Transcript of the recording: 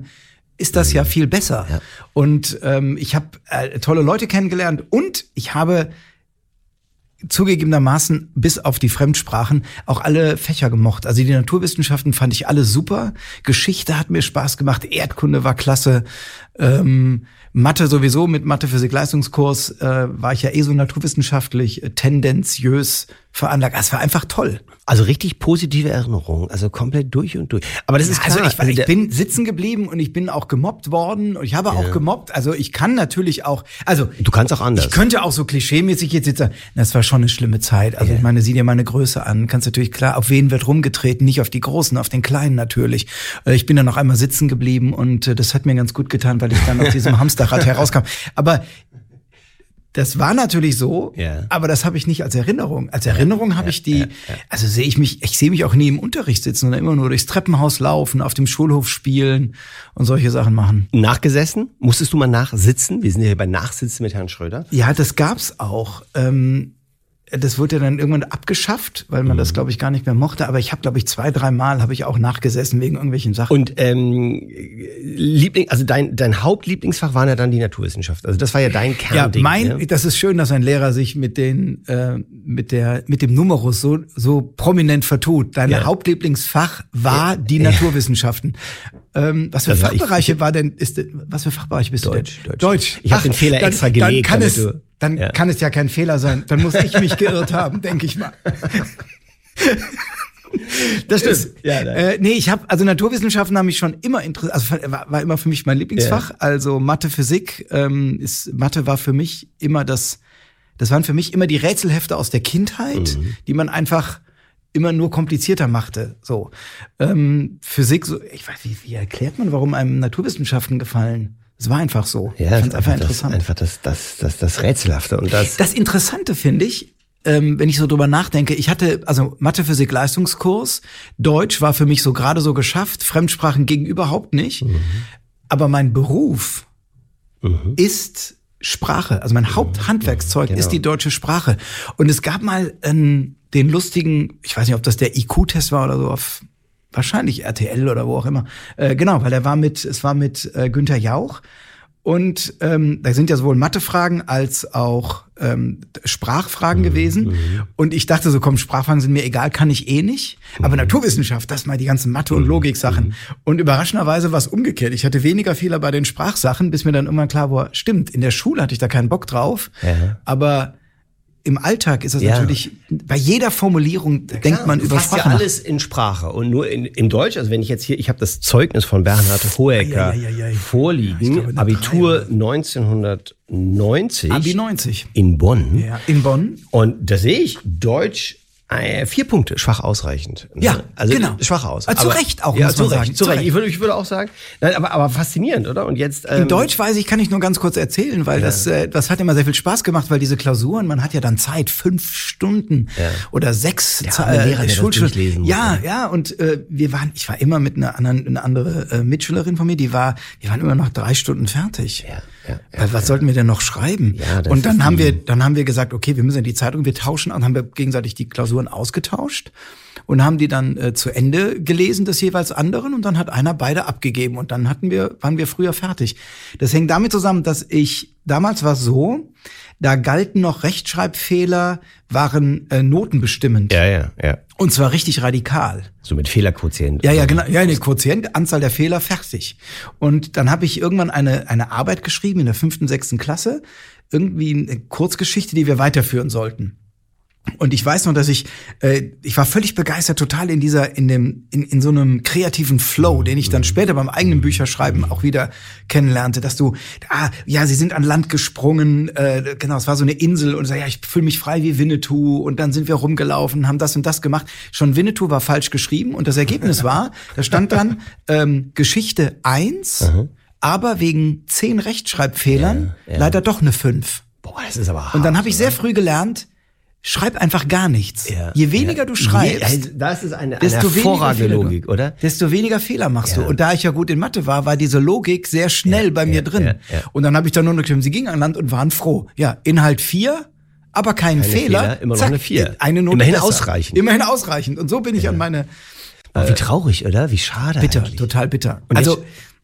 ist das ja viel besser. Ja. Und ich habe tolle Leute kennengelernt und ich habe zugegebenermaßen bis auf die Fremdsprachen auch alle Fächer gemocht. Also die Naturwissenschaften fand ich alle super. Geschichte hat mir Spaß gemacht. Erdkunde war klasse. Mathe sowieso, mit Mathe, Physik, Leistungskurs war ich ja so naturwissenschaftlich tendenziös veranlagt. Es war einfach toll. Also richtig positive Erinnerungen, also komplett durch und durch. Aber das ist klar. Also ich bin sitzen geblieben und ich bin auch gemobbt worden und ich habe auch gemobbt. Also ich kann natürlich auch, also du kannst auch anders. Ich könnte auch so klischeemäßig jetzt sagen, das war schon eine schlimme Zeit. Also ich meine, sieh dir meine Größe an. Kannst natürlich klar, auf wen wird rumgetreten, nicht auf die Großen, auf den Kleinen natürlich. Ich bin dann noch einmal sitzen geblieben und das hat mir ganz gut getan, weil ich dann aus diesem Hamsterrad herauskam. Aber das war natürlich so, aber das habe ich nicht als Erinnerung. Als Erinnerung habe ich also sehe ich sehe mich auch nie im Unterricht sitzen, sondern immer nur durchs Treppenhaus laufen, auf dem Schulhof spielen und solche Sachen machen. Nachgesessen? Musstest du mal nachsitzen? Wir sind ja hier bei Nachsitzen mit Herrn Schröder. Ja, das gab's auch. Das wurde ja dann irgendwann abgeschafft, weil man das, glaube ich, gar nicht mehr mochte. Aber ich habe, glaube ich, 2-3 Mal habe ich auch nachgesessen wegen irgendwelchen Sachen. Und also dein Hauptlieblingsfach waren ja dann die Naturwissenschaft. Also das war ja dein Kernding. Ja, das ist schön, dass ein Lehrer sich mit dem Numerus so prominent vertut. Dein Hauptlieblingsfach war die Naturwissenschaften. Was für Fachbereiche bist du denn? Deutsch. Ich habe den Fehler extra gelegt. Dann kann es ja kein Fehler sein. Dann muss ich mich geirrt haben, denke ich mal. Das stimmt. Also Naturwissenschaften haben mich schon immer interessiert. Also war immer für mich mein Lieblingsfach. Also Mathe, Physik. Mathe war für mich immer das waren für mich immer die Rätselhefte aus der Kindheit, die man einfach immer nur komplizierter machte. So Physik. So, ich weiß, wie erklärt man, warum einem Naturwissenschaften gefallen? Es war einfach so. Ja, ich fand einfach interessant. Das Rätselhafte und das. Das Interessante finde ich, wenn ich so drüber nachdenke, ich hatte also Mathe, Physik, Leistungskurs, Deutsch war für mich so gerade so geschafft, Fremdsprachen ging überhaupt nicht. Aber mein Beruf ist Sprache. Also mein Haupthandwerkszeug ist die deutsche Sprache. Und es gab mal den lustigen, ich weiß nicht, ob das der IQ-Test war oder so, wahrscheinlich RTL oder wo auch immer. Genau, weil es war mit Günther Jauch. Und da sind ja sowohl Mathefragen als auch Sprachfragen gewesen. Und ich dachte so, komm, Sprachfragen sind mir egal, kann ich eh nicht. Aber Naturwissenschaft, das mal die ganzen Mathe- und Logiksachen. Und überraschenderweise war es umgekehrt. Ich hatte weniger Fehler bei den Sprachsachen, bis mir dann irgendwann klar war, stimmt, in der Schule hatte ich da keinen Bock drauf. Aber im Alltag ist das natürlich, bei jeder Formulierung denkt man über Sprache. Ja alles in Sprache und nur in Deutsch. Also wenn ich jetzt hier, ich habe das Zeugnis von Bernhard Hoecker vorliegen, Abitur 1990. Abi 90. In Bonn. Ja, in Bonn. Und da sehe ich Deutsch 4 Punkte, schwach ausreichend. Ja, also genau. Schwach aus. Zu Recht auch, muss man sagen. Zu Recht. Ich würde auch sagen, nein, aber faszinierend, oder? Und jetzt in Deutsch kann ich nur ganz kurz erzählen, weil das hat immer sehr viel Spaß gemacht, weil diese Klausuren, man hat ja dann Zeit, 5 Stunden oder 6 Schulstunden. Ja, und ich war immer mit eine andere Mitschülerin von mir, wir waren immer noch 3 Stunden fertig. Was sollten wir denn noch schreiben? Ja, und dann haben wir gesagt, okay, wir müssen in die Zeitung, wir tauschen, und haben wir gegenseitig die Klausuren ausgetauscht und haben die dann zu Ende gelesen, des jeweils anderen, und dann hat einer beide abgegeben und dann waren wir früher fertig. Das hängt damit zusammen, dass damals war es so, da galten noch Rechtschreibfehler, waren notenbestimmend. Ja. Und zwar richtig radikal. So mit Fehlerquotient. Ja, genau. Ja, eine Quotient, Anzahl der Fehler, fertig. Und dann habe ich irgendwann eine Arbeit geschrieben in der 5., 6. Klasse. Irgendwie eine Kurzgeschichte, die wir weiterführen sollten. Und ich weiß noch, dass ich war völlig begeistert, total in so einem kreativen Flow, den ich dann später beim eigenen Bücherschreiben auch wieder kennenlernte, dass sie sind an Land gesprungen, genau, es war so eine Insel und ich fühle mich frei wie Winnetou, und dann sind wir rumgelaufen, haben das und das gemacht. Schon Winnetou war falsch geschrieben und das Ergebnis war, da stand dann Geschichte 1, aber wegen 10 Rechtschreibfehlern leider doch eine 5. Boah, das ist aber hart. Und dann habe ich sehr früh gelernt, schreib einfach gar nichts. Je weniger du schreibst, das ist eine hervorragende Logik, oder? Desto weniger Fehler machst du. Und da ich ja gut in Mathe war diese Logik sehr schnell bei mir drin. Und dann habe ich dann nur noch geschrieben, sie gingen an Land und waren froh. Ja, Inhalt 4, aber keinen Fehler. Immer noch eine 4. Eine Note Immerhin besser. Ausreichend. Immerhin ausreichend. Und so bin ich an meine... Wie traurig, oder? Wie schade bitter, eigentlich. Total bitter. Und also